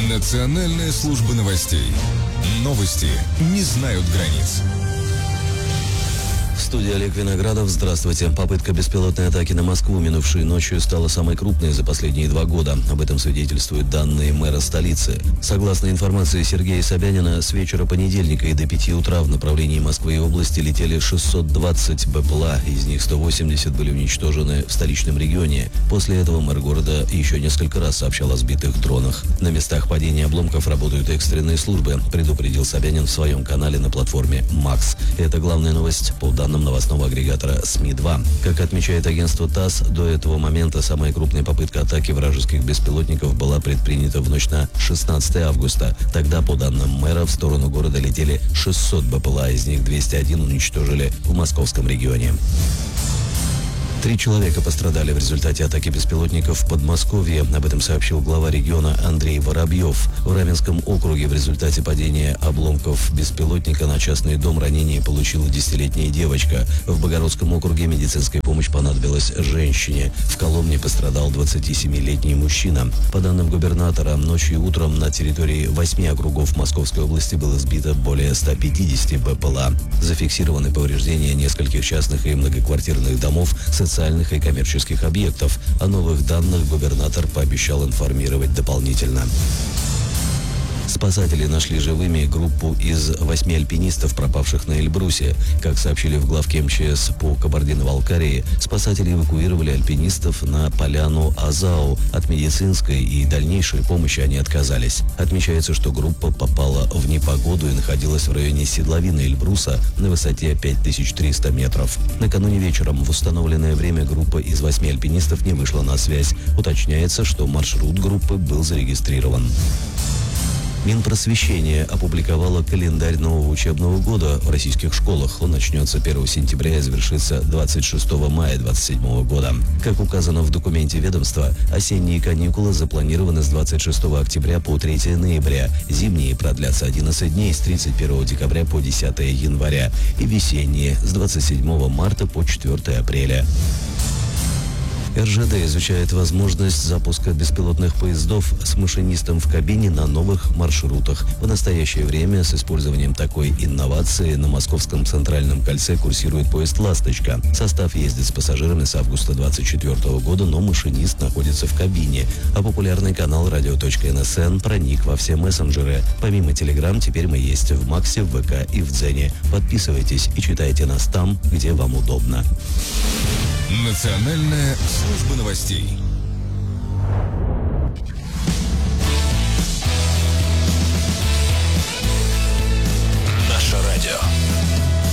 Национальная служба новостей. Новости не знают границ. В студии Олег Виноградов. Здравствуйте. Попытка беспилотной атаки на Москву минувшей ночью стала самой крупной за последние 2 года. Об этом свидетельствуют данные мэра столицы. Согласно информации Сергея Собянина, с вечера понедельника и до 5 утра в направлении Москвы и области летели 620 БПЛА. Из них 180 были уничтожены в столичном регионе. После этого мэр города еще несколько раз сообщал о сбитых дронах. На местах падения обломков работают экстренные службы, предупредил Собянин в своем канале на платформе «Макс». Это главная новость по данным новостного агрегатора СМИ-2. Как отмечает агентство ТАСС, до этого момента самая крупная попытка атаки вражеских беспилотников была предпринята в ночь на 16 августа. Тогда, по данным мэра, в сторону города летели 600 БПЛА, из них 201 уничтожили в московском регионе. 3 человека пострадали в результате атаки беспилотников в Подмосковье. Об этом сообщил глава региона Андрей Воробьев. В Раменском округе в результате падения обломков беспилотника на частный дом ранение получила 10-летняя девочка. В Богородском округе медицинская помощь понадобилась женщине. В Коломне пострадал 27-летний мужчина. По данным губернатора, ночью и утром на территории 8 округов Московской области было сбито более 150 БПЛА. Зафиксированы повреждения нескольких частных и многоквартирных домов, социальных и коммерческих объектов. О новых данных губернатор пообещал информировать дополнительно. Спасатели нашли живыми группу из 8 альпинистов, пропавших на Эльбрусе. Как сообщили в главке МЧС по Кабардино-Балкарии, спасатели эвакуировали альпинистов на поляну Азау. От медицинской и дальнейшей помощи они отказались. Отмечается, что группа попала в непогоду и находилась в районе седловины Эльбруса на высоте 5300 метров. Накануне вечером в установленное время группа из 8 альпинистов не вышла на связь. Уточняется, что маршрут группы был зарегистрирован. Минпросвещение опубликовало календарь нового учебного года в российских школах. Он начнется 1 сентября и завершится 26 мая 2027 года. Как указано в документе ведомства, осенние каникулы запланированы с 26 октября по 3 ноября, зимние продлятся 11 дней с 31 декабря по 10 января и весенние с 27 марта по 4 апреля. РЖД изучает возможность запуска беспилотных поездов с машинистом в кабине на новых маршрутах. В настоящее время с использованием такой инновации на Московском центральном кольце курсирует поезд «Ласточка». Состав ездит с пассажирами с августа 2024 года, но машинист находится в кабине. А популярный канал radio.nsn проник во все мессенджеры. Помимо Telegram, теперь мы есть в Максе, в ВК и в Дзене. Подписывайтесь и читайте нас там, где вам удобно. Национальная служба новостей.